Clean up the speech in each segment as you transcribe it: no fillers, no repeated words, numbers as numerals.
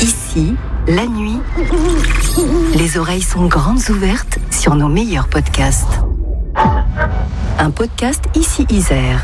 Ici, la nuit, les oreilles sont grandes ouvertes sur nos meilleurs podcasts. Un podcast Ici Isère.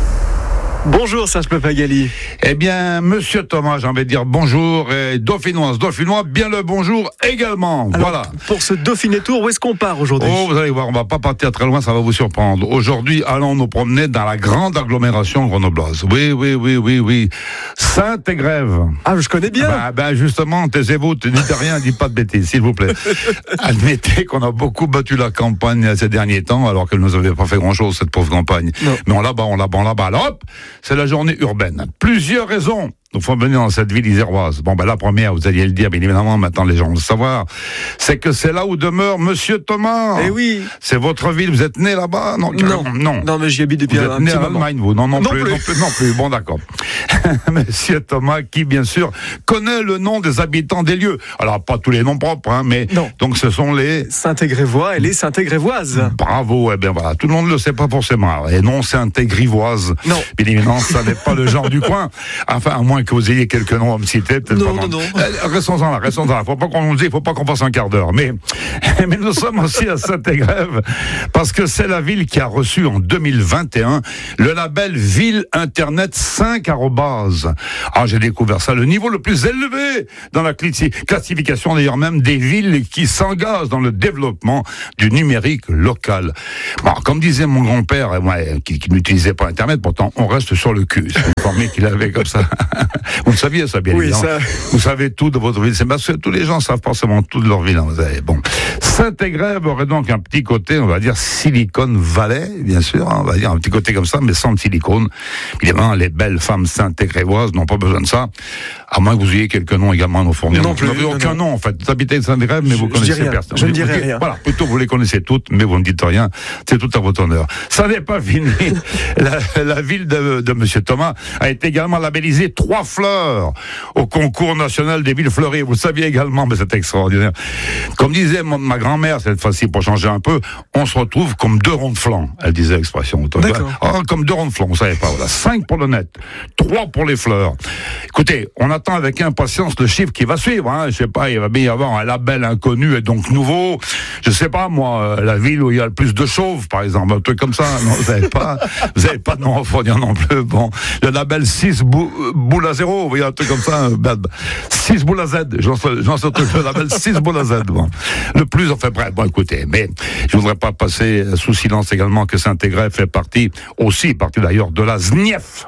Bonjour Serge Papagali. Eh bien, monsieur Thomas, j'ai envie de dire bonjour, et dauphinois, bien le bonjour également. Alors, voilà. Pour ce Dauphiné Tour, où est-ce qu'on part aujourd'hui ? Oh, vous allez voir, on va pas partir très loin, ça va vous surprendre. Aujourd'hui, allons nous promener dans la grande agglomération grenobloise. Oui. Saint-Égrève. Ah, je connais bien. Justement, taisez-vous, ne dites rien, dites pas de bêtises, s'il vous plaît. Admettez qu'on a beaucoup battu la campagne ces derniers temps, alors qu'elle ne nous avait pas fait grand-chose, cette pauvre campagne. Non. Mais on la bat. Alors hop, c'est la journée urbaine. Plusieurs raisons nous font venir dans cette ville iséroise. La première, vous alliez le dire, bien évidemment, maintenant les gens vont le savoir, c'est que c'est là où demeure Monsieur Thomas. Eh oui. C'est votre ville, vous êtes né là-bas ? Non, mais j'y habite depuis un petit moment. Vous êtes né en Allemagne, vous ? Non plus. Bon, d'accord. Monsieur Thomas, qui, bien sûr, connaît le nom des habitants des lieux. Alors, pas tous les noms propres, mais... Non. Donc, ce sont les... Saint-Égrévois et les Saint-Égrévoises. Bravo, voilà. Tout le monde ne le sait pas forcément. Et non, Saint-Égrivoise. Non. Bien évidemment, ça n'est pas le genre du coin. Enfin, à moins que vous ayez quelques noms à me citer. Non. Restons-en là. Faut pas qu'on nous dise, faut pas qu'on passe un quart d'heure. Mais nous sommes aussi à Saint-Égrève, parce que c'est la ville qui a reçu en 2021 le label Ville Internet 5@. J'ai découvert ça, le niveau le plus élevé dans la classification d'ailleurs même des villes qui s'engagent dans le développement du numérique local. Comme disait mon grand-père, qui n'utilisait pas Internet, pourtant on reste sur le cul. C'est informé qu'il avait comme ça. Vous le saviez ça, bien évidemment. Ça... Vous savez tout de votre ville. C'est parce que tous les gens savent forcément tout de leur ville. Saint-Égrève aurait donc un petit côté, on va dire, Silicon Valley, bien sûr. On va dire un petit côté comme ça, mais sans le silicone. Évidemment, les belles femmes saint-égrévoises n'ont pas besoin de ça. À moins que vous ayez quelques noms également à nous fournir. Non plus. Vous n'avez aucun nom, en fait. Vous habitez Saint-Égrève, mais vous connaissez personne. Je ne dirai rien. Voilà. Plutôt, vous les connaissez toutes, mais vous ne dites rien. C'est tout à votre honneur. Ça n'est pas fini. La ville de Monsieur Thomas a été également labellisée 3 fleurs au concours national des villes fleuries. Vous le saviez également, mais c'est extraordinaire. Comme disait ma grand-mère, cette fois-ci, pour changer un peu, on se retrouve comme 2 ronds de flanc. Elle disait l'expression. Comme 2 ronds de flanc, vous savez pas. Voilà. 5 pour le net, 3 pour les fleurs. Écoutez, on attend avec impatience le chiffre qui va suivre. Je sais pas, il va bien y avoir un label inconnu et donc nouveau. Je sais pas, moi, la ville où il y a le plus de chauves, par exemple, un truc comme ça. Non, vous avez pas de nom à fournir non plus. Bon, le label 6 boules à 0, vous voyez, un truc comme ça. 6 boules à Z. J'en sais le label 6 boules à Z. Bon. Le plus, bref, écoutez, mais je voudrais pas passer sous silence également que Saint-Égrève fait partie d'ailleurs de la SNIEF.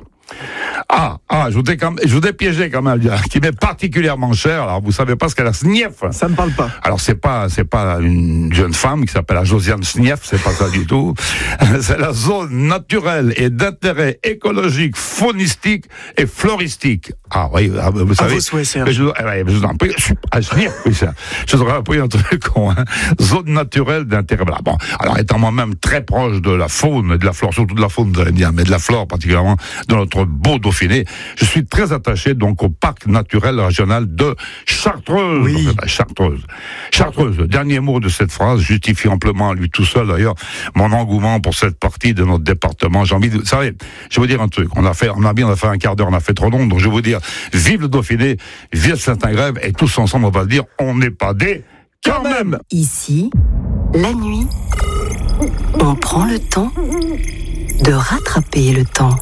Je vous ai piégé quand même, qui m'est particulièrement cher. Alors, vous savez pas ce qu'est la SNIEF. Ça me parle pas. Alors, c'est pas une jeune femme qui s'appelle Josiane Snief, c'est pas ça du tout. C'est la zone naturelle et d'intérêt écologique, faunistique et floristique. Vous savez. Je vous en prie. SNIEF, oui, ça. Je vous aurais appris un truc con, Zone naturelle d'intérêt. Bon. Alors, étant moi-même très proche de la faune et de la flore, surtout de la faune, vous allez me dire, mais de la flore particulièrement, de notre beau Dauphiné. Je suis très attaché donc au parc naturel régional de Chartreuse. Oui. Chartreuse. Le dernier mot de cette phrase justifie amplement à lui tout seul d'ailleurs mon engouement pour cette partie de notre département. J'ai envie de, vous savez, je vais vous dire un truc. On a fait un quart d'heure, on a fait trop long, donc je vais vous dire, vive le Dauphiné, vive Saint-Égrève, et tous ensemble on va le dire, on n'est pas des quand même. Ici, la nuit, on prend le temps de rattraper le temps.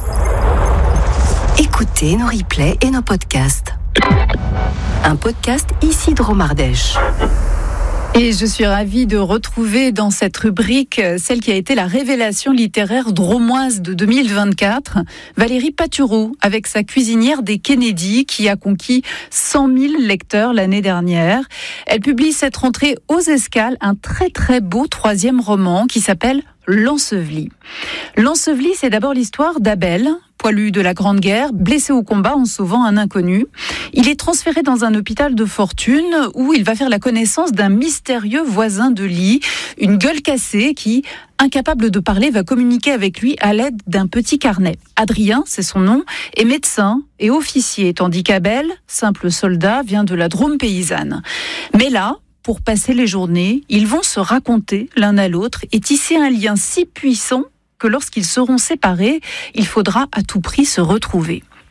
Écoutez nos replays et nos podcasts. Un podcast Isidro Ardèche. Et je suis ravie de retrouver dans cette rubrique celle qui a été la révélation littéraire dromoise de 2024, Valérie Patureau, avec sa cuisinière des Kennedy, qui a conquis 100 000 lecteurs l'année dernière. Elle publie cette rentrée aux Escales un très très beau 3e roman qui s'appelle L'Enseveli. L'Enseveli, c'est d'abord l'histoire d'Abel, poilu de la Grande Guerre, blessé au combat en sauvant un inconnu. Il est transféré dans un hôpital de fortune où il va faire la connaissance d'un mystérieux voisin de lit, une gueule cassée qui, incapable de parler, va communiquer avec lui à l'aide d'un petit carnet. Adrien, c'est son nom, est médecin et officier, tandis qu'Abel, simple soldat, vient de la Drôme paysanne. Mais là, pour passer les journées, ils vont se raconter l'un à l'autre et tisser un lien si puissant que lorsqu'ils seront séparés, il faudra à tout prix se retrouver.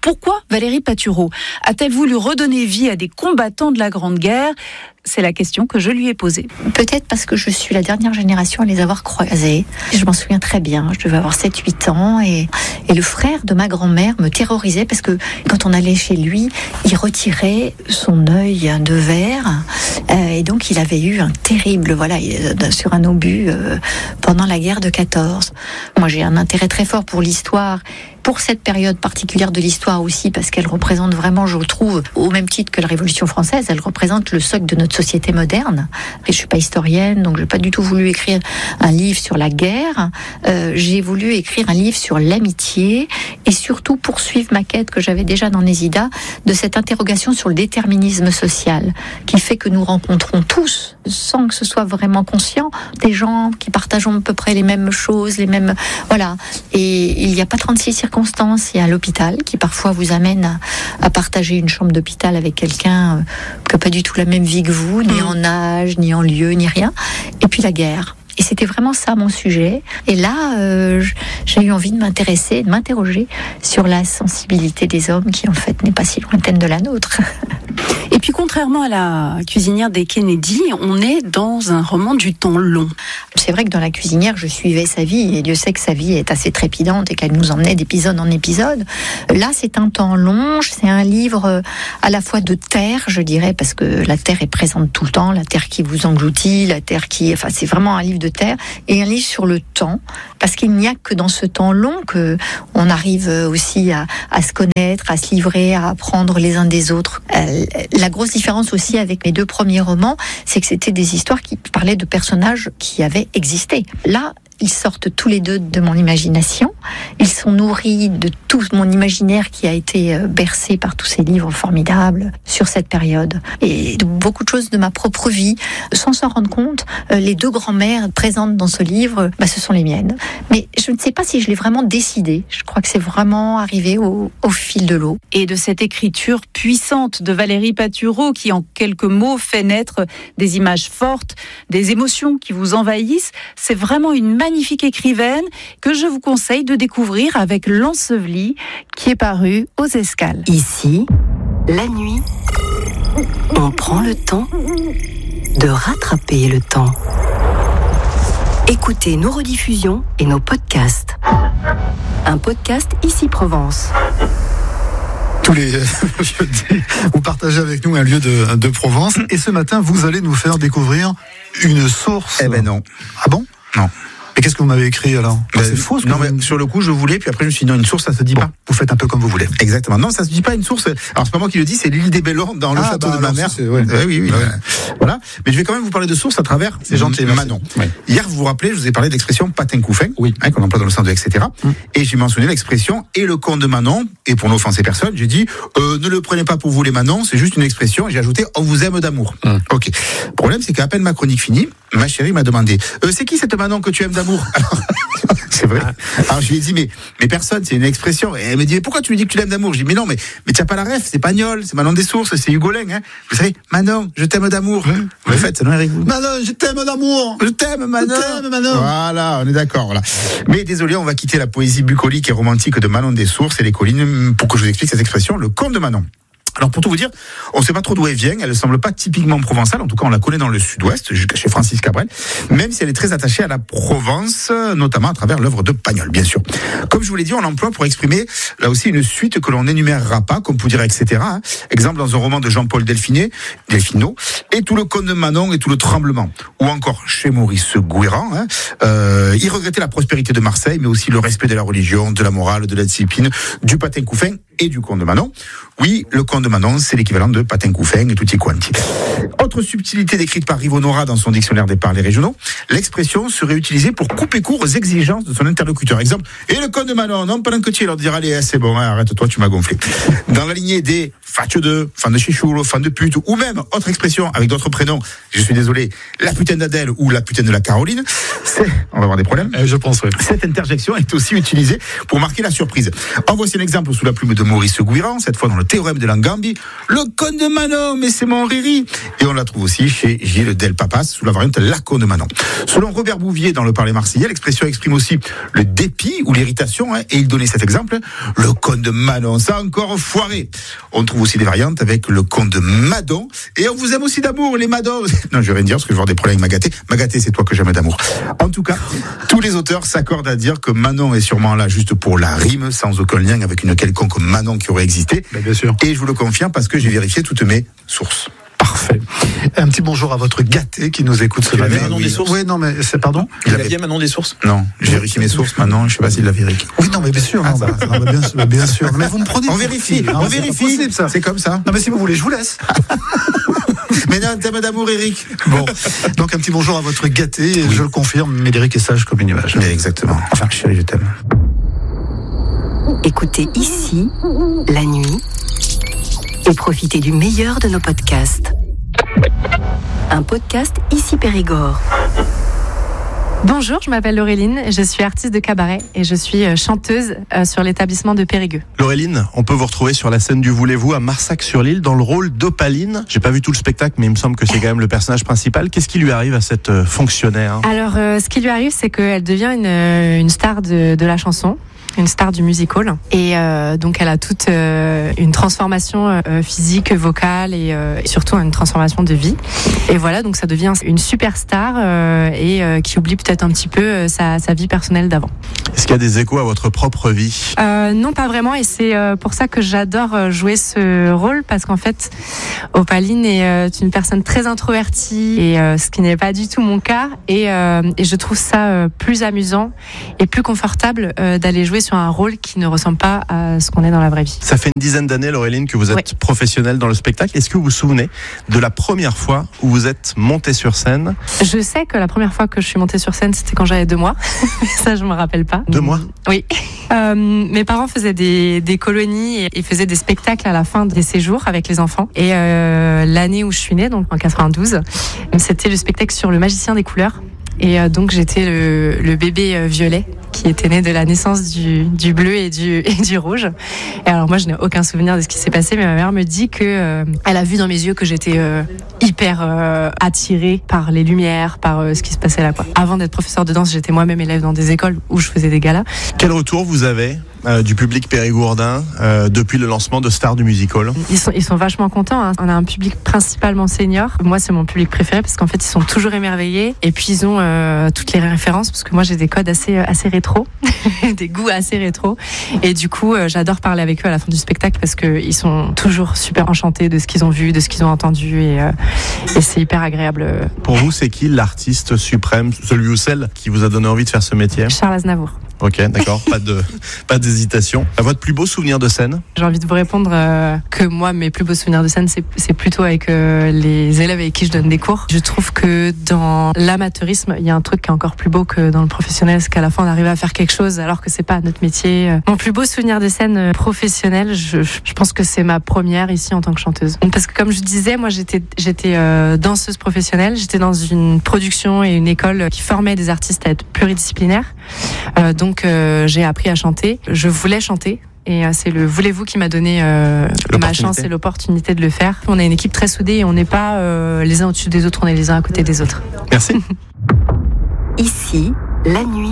Pourquoi Valérie Patureau a-t-elle voulu redonner vie à des combattants de la Grande Guerre ? C'est la question que je lui ai posée. Peut-être parce que je suis la dernière génération à les avoir croisés. Je m'en souviens très bien, je devais avoir 7-8 ans et le frère de ma grand-mère me terrorisait parce que quand on allait chez lui, il retirait son œil de verre et donc il avait eu un terrible, sur un obus pendant la guerre de 14. Moi j'ai un intérêt très fort pour l'histoire, pour cette période particulière de l'histoire aussi, parce qu'elle représente vraiment, je trouve, au même titre que la Révolution française, elle représente le socle de notre société moderne. Et je suis pas historienne, donc j'ai pas du tout voulu écrire un livre sur la guerre. J'ai voulu écrire un livre sur l'amitié et surtout poursuivre ma quête que j'avais déjà dans Nésida de cette interrogation sur le déterminisme social qui fait que nous rencontrons tous, sans que ce soit vraiment conscient, des gens qui partagent à peu près les mêmes choses, les mêmes, voilà. Et il n'y a pas 36 circonstances. Il y a l'hôpital qui parfois vous amène à partager une chambre d'hôpital avec quelqu'un qui n'a pas du tout la même vie que vous, ni en âge, ni en lieu, ni rien. Et puis la guerre. Et c'était vraiment ça mon sujet. Et là, j'ai eu envie de m'intéresser, de m'interroger sur la sensibilité des hommes qui en fait n'est pas si lointaine de la nôtre. Et puis contrairement à la cuisinière des Kennedy, on est dans un roman du temps long. C'est vrai que dans La cuisinière, je suivais sa vie et Dieu sait que sa vie est assez trépidante et qu'elle nous emmenait d'épisode en épisode. Là, c'est un temps long, c'est un livre à la fois de terre, je dirais, parce que la terre est présente tout le temps, la terre qui vous engloutit, la terre qui... Enfin, c'est vraiment un livre de terre et un livre sur le temps, parce qu'il n'y a que dans ce temps long que on arrive aussi à se connaître, à se livrer, à apprendre les uns des autres. La grosse différence aussi avec mes deux premiers romans, c'est que c'était des histoires qui parlaient de personnages qui avaient existé. Là, ils sortent tous les deux de mon imagination. Ils sont nourris de tout mon imaginaire qui a été bercé par tous ces livres formidables sur cette période. Et de beaucoup de choses de ma propre vie. Sans s'en rendre compte, les deux grand-mères présentes dans ce livre, ce sont les miennes. Mais je ne sais pas si je l'ai vraiment décidé. Je crois que c'est vraiment arrivé au fil de l'eau. Et de cette écriture puissante de Valérie Patureau qui, en quelques mots, fait naître des images fortes, des émotions qui vous envahissent, c'est vraiment une magnifique écrivaine que je vous conseille de découvrir avec L'Enseveli qui est paru aux Escales. Ici, la nuit, on prend le temps de rattraper le temps. Écoutez nos rediffusions et nos podcasts. Un podcast Ici Provence. Tous les jeudis, vous partagez avec nous un lieu de Provence. Et ce matin, vous allez nous faire découvrir une source. Eh ben non. Ah bon ? Non. Et qu'est-ce que vous m'avez écrit alors ? C'est faux. Non, mais sur le coup, je voulais, puis après, je me suis dit non, une source, ça se dit pas. Vous faites un peu comme vous voulez. Exactement. Non, ça se dit pas une source. Alors, c'est pas moi qui le dis, c'est l'île des Bellons dans le château de ma mère. Oui. Voilà. Mais je vais quand même vous parler de source à travers Manon. Oui. Hier, vous vous rappelez, je vous ai parlé de l'expression patin couffin. Oui. Qu'on emploie dans le centre, etc. Et j'ai mentionné l'expression et le comte de Manon. Et pour n'offenser personne, j'ai dit, ne le prenez pas pour vous les Manon, c'est juste une expression. Et j'ai ajouté, on vous aime d'amour. Ok. Le problème, c'est qu'à peine ma chronique finie, ma chérie m'a demandé, c'est qui cette Manon que tu aimes d'amour? C'est vrai. Alors je lui ai dit mais personne, c'est une expression. Et elle me dit mais pourquoi tu lui dis que tu l'aimes d'amour? Je dis mais non, mais tu n'as pas la ref, c'est Pagnol, c'est Manon des Sources, c'est Hugolin. Vous savez, Manon, je t'aime d'amour. Vous le faites, c'est non Eric? Manon, je t'aime d'amour. Je t'aime Manon. Je t'aime Manon. Voilà, on est d'accord. Voilà. Mais désolé, on va quitter la poésie bucolique et romantique de Manon des Sources et les collines pour que je vous explique cette expression, le comte de Manon. Alors pour tout vous dire, on ne sait pas trop d'où elle vient, elle ne semble pas typiquement provençale, en tout cas on la connaît dans le sud-ouest, chez Francis Cabrel, même si elle est très attachée à la Provence, notamment à travers l'œuvre de Pagnol, bien sûr. Comme je vous l'ai dit, on l'emploie pour exprimer là aussi une suite que l'on n'énumérera pas, comme pour dire etc. Exemple dans un roman de Jean-Paul Delfineau, et tout le comte de Manon et tout le tremblement. Ou encore chez Maurice Gouéran, il regrettait la prospérité de Marseille, mais aussi le respect de la religion, de la morale, de la discipline, du patin couffin et du comte de Manon. Oui, le comte de Manon, c'est l'équivalent de patin couffin et tutti quanti. Autre subtilité décrite par Rivonora dans son dictionnaire des parlers régionaux, l'expression serait utilisée pour couper court aux exigences de son interlocuteur. Exemple, et le comte de Manon, non, pendant que tu leur diras, allez, c'est bon, arrête-toi, tu m'as gonflé. Dans la lignée des fatio de, fan de chichouro, fan de pute, ou même autre expression avec d'autres prénoms, je suis désolé, la putain d'Adèle ou la putain de la Caroline, on va avoir des problèmes. Je pense, oui. Cette interjection est aussi utilisée pour marquer la surprise. En voici un exemple sous la plume de Maurice Guiran, cette fois dans le théorème de Langambi. Le conte de Manon, mais c'est mon Riri. Et on la trouve aussi chez Gilles Delpapas, sous la variante La Conte de Manon. Selon Robert Bouvier, dans le Parler marseillais, l'expression exprime aussi le dépit ou l'irritation, et il donnait cet exemple. Le conte de Manon, ça a encore foiré. On trouve aussi des variantes avec le conte de Madon. Et on vous aime aussi d'amour, les Madons. Non, je vais rien dire, parce que je vais avoir des problèmes avec Magaté. Magaté, c'est toi que j'aime d'amour. En tout cas, tous les auteurs s'accordent à dire que Manon est sûrement là juste pour la rime, sans aucun lien avec une quelconque Manon qui aurait existé. Bien sûr. Et je vous le confirme parce que j'ai vérifié toutes mes sources. Parfait. Un petit bonjour à votre gâté qui nous écoute ce matin. Manon des Sources. Oui, non, mais c'est pardon. Il a bien Manon des Sources. Non, j'ai vérifié mes sources maintenant. Je sais pas s'il l'a vérifié. Oui, non, mais bien sûr. Bien sûr. Mais vous me prenez. On vérifie. Non, On c'est vérifie. pas possible, ça. C'est comme ça. Non, mais si vous voulez, je vous laisse. Mais non, thème d'amour, Eric. Bon, donc un petit bonjour à votre gâté. Je le confirme, Médéric est sage comme une image. Mais exactement. Enfin, chérie, je t'aime. Écoutez ici, la nuit, et profitez du meilleur de nos podcasts. Un podcast Ici Périgord. Bonjour, je m'appelle Laureline, je suis artiste de cabaret et je suis chanteuse sur l'établissement de Périgueux. Laureline, on peut vous retrouver sur la scène du Voulez-vous à Marsac-sur-l'Île dans le rôle d'Opaline. J'ai pas vu tout le spectacle, mais il me semble que c'est quand même le personnage principal. Qu'est-ce qui lui arrive à cette fonctionnaire ? Alors, ce qui lui arrive, c'est qu'elle devient une star de la chanson. Une star du musical et donc elle a toute une transformation physique, vocale et surtout une transformation de vie et voilà, donc ça devient une superstar et qui oublie peut-être un petit peu sa vie personnelle d'avant. Est-ce qu'il y a des échos à votre propre vie ? Non, pas vraiment, et c'est pour ça que j'adore jouer ce rôle, parce qu'en fait Opaline est une personne très introvertie et ce qui n'est pas du tout mon cas et je trouve ça plus amusant et plus confortable d'aller jouer sur un rôle qui ne ressemble pas à ce qu'on est dans la vraie vie. Ça fait une dizaine d'années, Laureline, que vous êtes professionnelle dans le spectacle. Est-ce que vous vous souvenez de la première fois où vous êtes montée sur scène ? Je sais que la première fois que je suis montée sur scène, c'était quand j'avais 2 mois. Ça, je me rappelle pas. 2 mois ? Oui. Mes parents faisaient des colonies et faisaient des spectacles à la fin des séjours avec les enfants. Et l'année où je suis née, donc en 92, c'était le spectacle sur le magicien des couleurs. Et donc j'étais le bébé violet qui était né de la naissance du bleu et du rouge. Et alors moi je n'ai aucun souvenir de ce qui s'est passé, mais ma mère me dit que elle a vu dans mes yeux que j'étais hyper attirée par les lumières, par ce qui se passait là, quoi. Avant d'être professeure de danse, j'étais moi-même élève dans des écoles où je faisais des galas. Quel retour vous avez du public périgourdin depuis le lancement de Stars du Musical ? Ils sont vachement contents, hein. On a un public principalement senior. Moi, c'est mon public préféré parce qu'en fait, ils sont toujours émerveillés. Et puis, ils ont toutes les références parce que moi, j'ai des codes assez rétro, des goûts assez rétro. Et du coup, j'adore parler avec eux à la fin du spectacle parce qu'ils sont toujours super enchantés de ce qu'ils ont vu, de ce qu'ils ont entendu. Et c'est hyper agréable. Pour vous, c'est qui l'artiste suprême, celui ou celle qui vous a donné envie de faire ce métier ? Charles Aznavour. Ok, d'accord, pas d'hésitation. Votre plus beau souvenir de scène ? J'ai envie de vous répondre que moi, mes plus beaux souvenirs de scène, c'est plutôt avec les élèves avec qui je donne des cours. Je trouve que dans l'amateurisme, il y a un truc qui est encore plus beau que dans le professionnel, c'est qu'à la fin, on arrive à faire quelque chose alors que c'est pas notre métier. Mon plus beau souvenir de scène professionnelle, je pense que c'est ma première ici en tant que chanteuse. Parce que comme je disais, moi, j'étais danseuse professionnelle. J'étais dans une production et une école qui formait des artistes à être pluridisciplinaires. Donc j'ai appris à chanter. Je voulais chanter. Et c'est le Voulez-vous qui m'a donné ma chance et l'opportunité de le faire. On a une équipe très soudée et on n'est pas les uns au-dessus des autres, on est les uns à côté des autres. Merci. Ici, la nuit,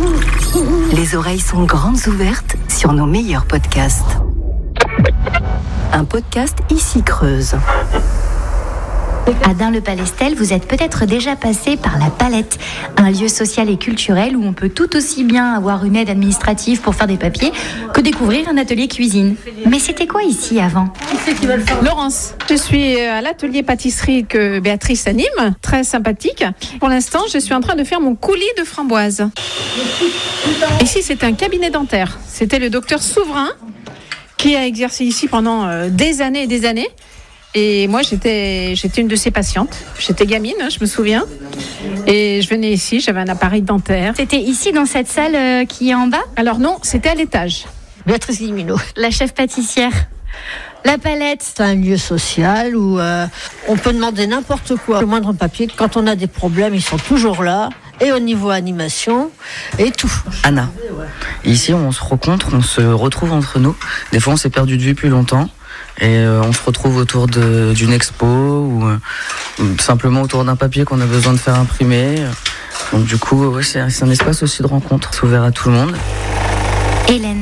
les oreilles sont grandes ouvertes sur nos meilleurs podcasts. Un podcast Ici Creuse. À Dun-le-Palestel, vous êtes peut-être déjà passé par la Palette, un lieu social et culturel où on peut tout aussi bien avoir une aide administrative pour faire des papiers que découvrir un atelier cuisine. Mais c'était quoi ici avant ? Laurence, je suis à l'atelier pâtisserie que Béatrice anime, très sympathique. Pour l'instant, je suis en train de faire mon coulis de framboise. Ici, c'est un cabinet dentaire. C'était le docteur Souverain qui a exercé ici pendant des années et des années. Et moi, j'étais une de ses patientes. J'étais gamine, je me souviens. Et je venais ici, j'avais un appareil dentaire. C'était ici, dans cette salle qui est en bas ? Alors non, c'était à l'étage. Béatrice Guimino, la chef pâtissière. La Palette, c'est un lieu social où on peut demander n'importe quoi, le moindre papier. Quand on a des problèmes, ils sont toujours là. et au niveau animation et tout. Anna. Ici, on se rencontre, on se retrouve entre nous. Des fois, on s'est perdu de vue depuis longtemps. Et on se retrouve autour d'une expo ou simplement autour d'un papier qu'on a besoin de faire imprimer. Donc du coup, ouais, c'est un espace aussi de rencontre. C'est ouvert à tout le monde. Hélène.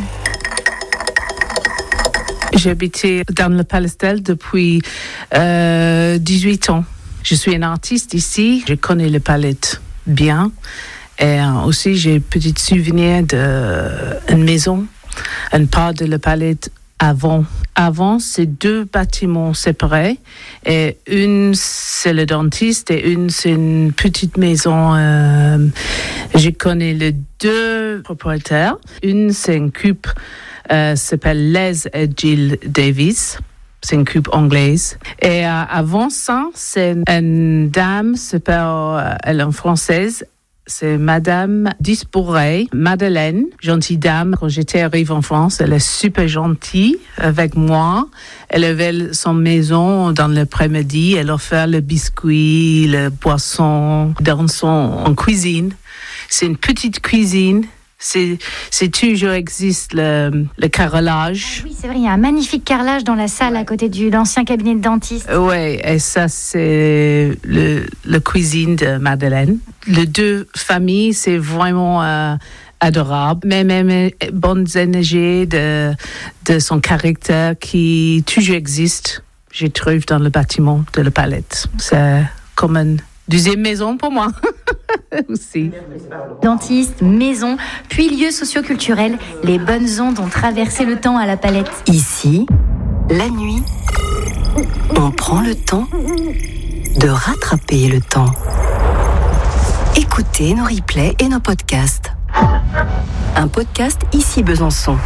J'ai habité dans le Palestel depuis 18 ans. Je suis une artiste ici. Je connais le Palais bien. Et aussi, j'ai un petit souvenir d'une maison, une part de le Palais avant. Avant, c'est 2 bâtiments séparés. Et une, c'est le dentiste et une, c'est une petite maison. Je connais les 2 propriétaires. Une, c'est une coupe s'appelle Les et Jill Davis. C'est une coupe anglaise. Et avant ça, c'est une dame, elle est française. C'est Madame Disbourey, Madeleine, gentille dame. Quand j'étais arrivée en France, elle est super gentille avec moi. Elle avait son maison dans l'après-midi. Elle offrait le biscuit, le boisson dans en cuisine. C'est une petite cuisine. C'est toujours existe le carrelage. Oui, c'est vrai, il y a un magnifique carrelage dans la salle à côté de l'ancien cabinet de dentiste. Oui, et ça, c'est la cuisine de Madeleine. Les 2 familles, c'est vraiment adorable. Même bonnes énergies de son caractère qui toujours existe, je trouve, dans le bâtiment de la Palette. C'est comme une deuxième maison pour moi. Aussi. Dentiste, maison, puis lieu socio-culturel, les bonnes ondes ont traversé le temps à la Palette. Ici, la nuit, on prend le temps de rattraper le temps. Écoutez nos replays et nos podcasts. Un podcast Ici Besançon.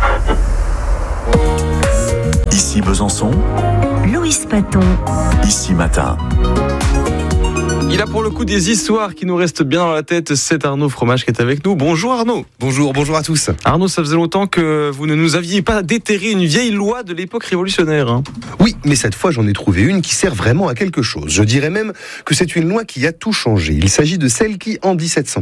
Ici Besançon. Louis Paton. Ici Matin. Il a pour le coup des histoires qui nous restent bien dans la tête. C'est Arnaud Fromage qui est avec nous. Bonjour Arnaud. Bonjour à tous. Arnaud, ça faisait longtemps que vous ne nous aviez pas déterré une vieille loi de l'époque révolutionnaire. Oui, mais cette fois j'en ai trouvé une qui sert vraiment à quelque chose. Je dirais même que c'est une loi qui a tout changé. Il s'agit de celle qui, en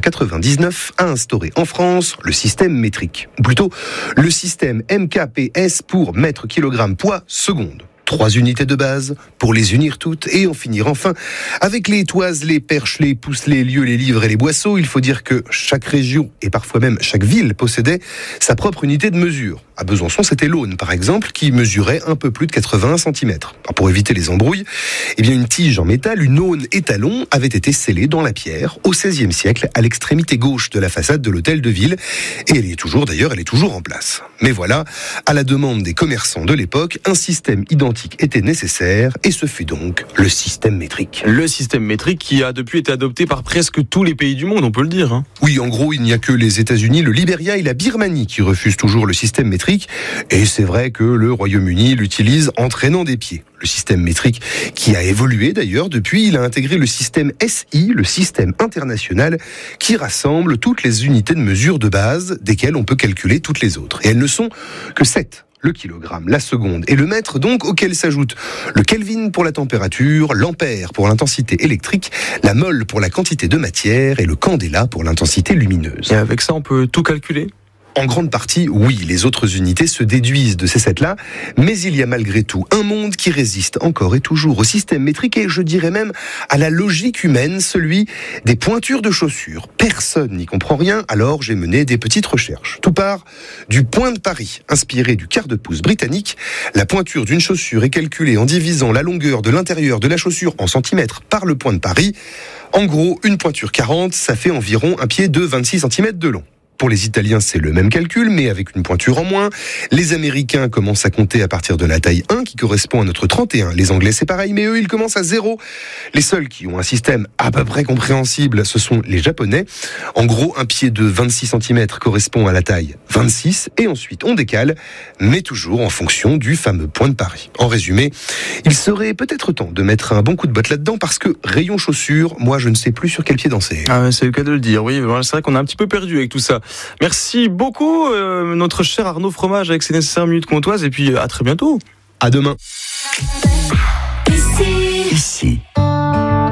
1799, a instauré en France le système métrique. Ou plutôt, le système MKPS pour mètre kilogramme poids seconde. 3 unités de base pour les unir toutes et en finir enfin avec les toises, les perches, les pouces, les lieux, les livres et les boisseaux. Il faut dire que chaque région et parfois même chaque ville possédait sa propre unité de mesure. À Besançon, c'était l'Aune, par exemple, qui mesurait un peu plus de 81 cm. Alors, pour éviter les embrouilles, une tige en métal, une aune étalon, avait été scellée dans la pierre au XVIe siècle à l'extrémité gauche de la façade de l'hôtel de ville. Et elle est toujours en place. Mais voilà, à la demande des commerçants de l'époque, un système identique était nécessaire et ce fut donc le système métrique. Le système métrique qui a depuis été adopté par presque tous les pays du monde, on peut le dire. Oui, en gros, il n'y a que les États-Unis, le Libéria et la Birmanie qui refusent toujours le système métrique. Et c'est vrai que le Royaume-Uni l'utilise en traînant des pieds. Le système métrique qui a évolué d'ailleurs depuis, il a intégré le système SI, le système international, qui rassemble toutes les unités de mesure de base desquelles on peut calculer toutes les autres. Et elles ne sont que 7. Le kilogramme, la seconde et le mètre, donc, auquel s'ajoute le Kelvin pour la température, l'ampère pour l'intensité électrique, la mole pour la quantité de matière et le candela pour l'intensité lumineuse. Et avec ça, on peut tout calculer ? En grande partie, oui, les autres unités se déduisent de ces 7-là, mais il y a malgré tout un monde qui résiste encore et toujours au système métrique et je dirais même à la logique humaine, celui des pointures de chaussures. Personne n'y comprend rien, alors j'ai mené des petites recherches. Tout part du point de Paris, inspiré du quart de pouce britannique. La pointure d'une chaussure est calculée en divisant la longueur de l'intérieur de la chaussure en centimètres par le point de Paris. En gros, une pointure 40, ça fait environ un pied de 26 cm de long. Pour les Italiens, c'est le même calcul, mais avec une pointure en moins. Les Américains commencent à compter à partir de la taille 1, qui correspond à notre 31. Les Anglais, c'est pareil, mais eux, ils commencent à 0. Les seuls qui ont un système à peu près compréhensible, ce sont les Japonais. En gros, un pied de 26 cm correspond à la taille 26, et ensuite on décale, mais toujours en fonction du fameux point de Paris. En résumé, il serait peut-être temps de mettre un bon coup de botte là-dedans, parce que rayon chaussures, moi, je ne sais plus sur quel pied danser. Ah, c'est le cas de le dire, oui. C'est vrai qu'on a un petit peu perdu avec tout ça. Merci beaucoup, notre cher Arnaud Fromage, avec ses nécessaires minutes comptoises, et puis à très bientôt. À demain. Ici.